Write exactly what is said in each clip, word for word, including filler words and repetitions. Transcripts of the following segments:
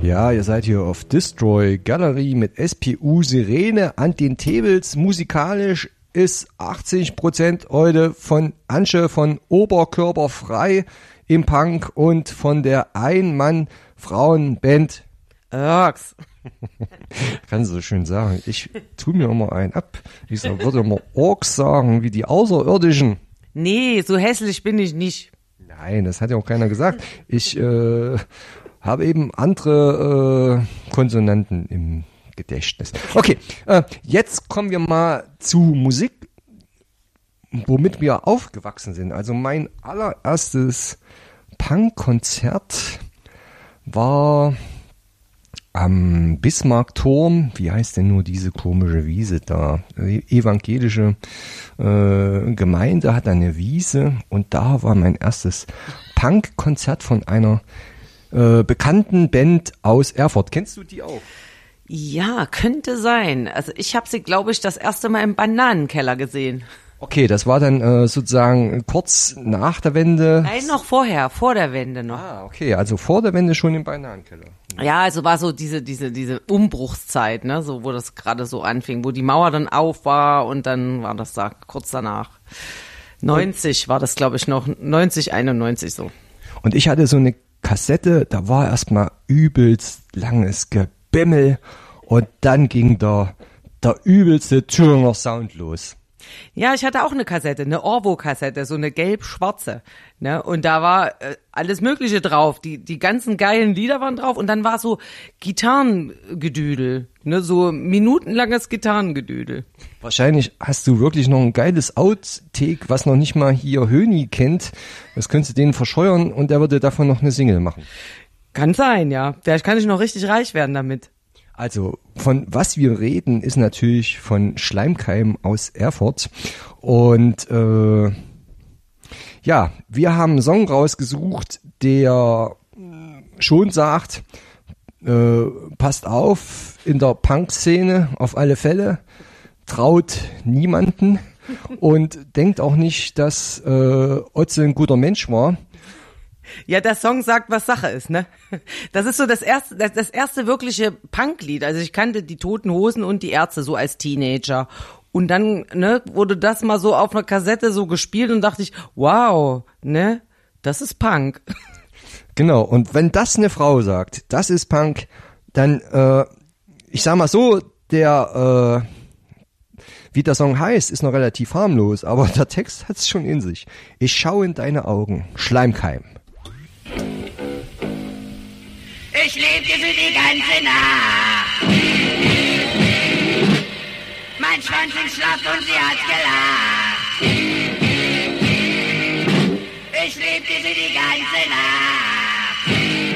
Ja, ihr seid hier auf Destroy Gallery mit S P U Sirene an den Tables. Musikalisch ist achtzig Prozent heute von Ansche von Oberkörper frei im Punk und von der Ein-Mann-Frauen-Band Orks. Kannst du so schön sagen. Ich tu mir immer einen ab. Ich sag, würde immer Orks sagen, wie die Außerirdischen. Nee, so hässlich bin ich nicht. Nein, das hat ja auch keiner gesagt. Ich äh, habe eben andere äh, Konsonanten im Gedächtnis. Okay, äh, jetzt kommen wir mal zu Musik, womit wir aufgewachsen sind. Also mein allererstes Punkkonzert war am Bismarckturm. Wie heißt denn nur diese komische Wiese da? Die evangelische äh, Gemeinde hat eine Wiese und da war mein erstes Punkkonzert von einer äh, bekannten Band aus Erfurt. Kennst du die auch? Ja, könnte sein. Also ich habe sie, glaube ich, das erste Mal im Bananenkeller gesehen. Okay, das war dann äh, sozusagen kurz nach der Wende. Nein, noch vorher, vor der Wende noch. Ah, okay, also vor der Wende schon im Bananenkeller. Ja, also war so diese diese diese Umbruchszeit, ne, so wo das gerade so anfing, wo die Mauer dann auf war und dann war das da kurz danach. neunzig war das, glaube ich, noch neunzig, einundneunzig so. Und ich hatte so eine Kassette, da war erstmal übelst langes Gebimmel und dann ging der der übelste Thüringer Sound los. Ja, ich hatte auch eine Kassette, eine Orvo-Kassette, so eine gelb-schwarze, ne, und da war äh, alles Mögliche drauf, die die ganzen geilen Lieder waren drauf und dann war so Gitarrengedüdel, ne, so minutenlanges Gitarrengedüdel. Wahrscheinlich hast du wirklich noch ein geiles Outtake, was noch nicht mal hier Höni kennt, das könntest du denen verscheuern und der würde davon noch eine Single machen. Kann sein, ja, vielleicht kann ich noch richtig reich werden damit. Also, von was wir reden, ist natürlich von Schleimkeim aus Erfurt. Und äh, ja, wir haben einen Song rausgesucht, der schon sagt, äh, passt auf, in der Punk-Szene auf alle Fälle, traut niemanden und denkt auch nicht, dass äh, Otze ein guter Mensch war. Ja, der Song sagt, was Sache ist, ne? Das ist so das erste, das, das erste wirkliche Punklied. Also ich kannte die Toten Hosen und die Ärzte so als Teenager. Und dann, ne, wurde das mal so auf einer Kassette so gespielt und dachte ich, wow, ne, das ist Punk. Genau, und wenn das eine Frau sagt, das ist Punk, dann, äh, ich sag mal so, der, äh, wie der Song heißt, ist noch relativ harmlos, aber der Text hat's schon in sich. Ich schaue in deine Augen, Schleimkeim. Ich lebte für die ganze Nacht. Mein Schwanz ist schlaff und sie hat gelacht. Ich lebte für die ganze Nacht.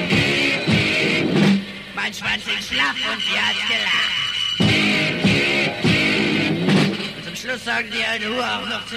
Mein Schwanz ist schlaff und sie hat gelacht. Und zum Schluss sagen die eine Uhr auch noch zu